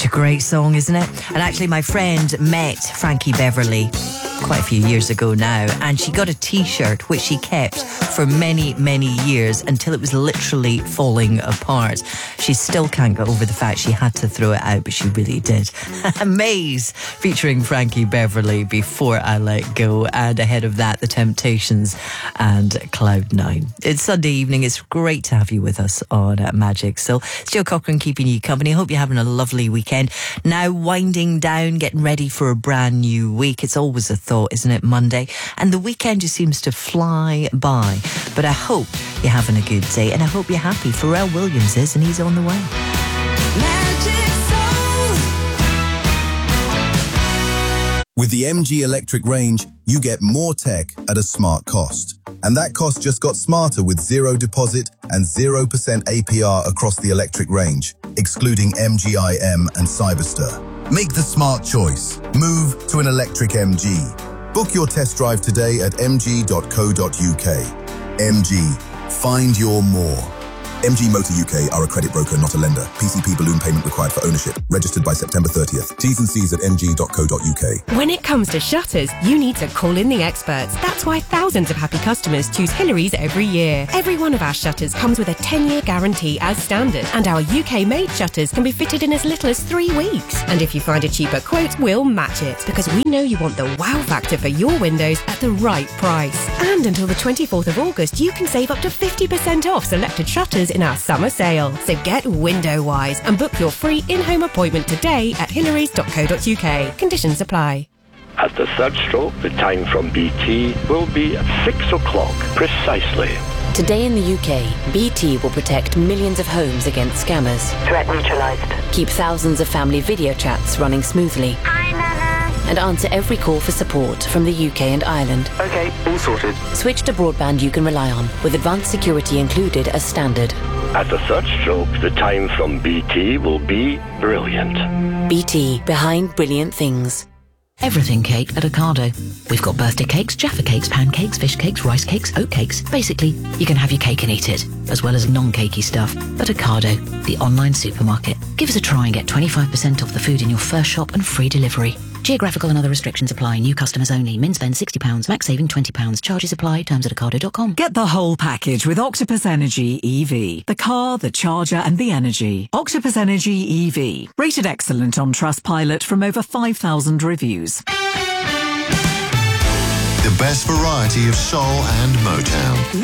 Such a great song, isn't it? And actually, my friend met Frankie Beverly quite a few years ago now, and she got a t-shirt which she kept for many, many years until it was literally falling apart. She still can't get over the fact she had to throw it out, but she really did. Maze, featuring Frankie Beverly, Before I Let Go, and ahead of that, The Temptations and Cloud9. It's Sunday evening. It's great to have you with us on Magic. So, it's Joe Cochran keeping you company. Hope you're having a lovely weekend. Now winding down, getting ready for a brand new week. It's always a thought, isn't it, Monday? And the weekend just seems to fly by. But I hope you're having a good day, and I hope you're happy. Pharrell Williams is, and he's on the way. With the MG Electric Range, you get more tech at a smart cost. And that cost just got smarter with zero deposit and 0% APR across the electric range, excluding MG.IM and Cyberster. Make the smart choice. Move to an electric MG. Book your test drive today at mg.co.uk. MG. Find your more. MG Motor UK are a credit broker, not a lender. PCP balloon payment required for ownership. Registered by September 30th. T's and C's at mg.co.uk. When it comes to shutters, you need to call in the experts. That's why thousands of happy customers choose Hillary's every year. Every one of our shutters comes with a 10-year guarantee as standard, and our UK-made shutters can be fitted in as little as 3 weeks. And if you find a cheaper quote, we'll match it, because we know you want the wow factor for your windows at the right price. And until the 24th of August, you can save up to 50% off selected shutters in our summer sale. So get window wise and book your free in-home appointment today at hillarys.co.uk. Conditions apply. At the third stroke, the time from BT will be at 6 o'clock precisely. Today in the UK, BT will protect millions of homes against scammers. Threat neutralised. Keep thousands of family video chats running smoothly. Hi, Nana. And answer every call for support from the UK and Ireland. Okay, all sorted. Switch to broadband you can rely on, with advanced security included as standard. At the third stroke, the time from BT will be brilliant. BT, behind brilliant things. Everything cake at Ocado. We've got birthday cakes, Jaffa cakes, pancakes, fish cakes, rice cakes, oat cakes. Basically, you can have your cake and eat it, as well as non-cakey stuff. At Ocado, the online supermarket. Give us a try and get 25% off the food in your first shop and free delivery. Geographical and other restrictions apply. New customers only. Min spend £60. Max saving £20. Charges apply. Terms at ocado.com. Get the whole package with Octopus Energy EV. The car, the charger and the energy. Octopus Energy EV. Rated excellent on Trustpilot from over 5,000 reviews. The best variety of soul and Motown.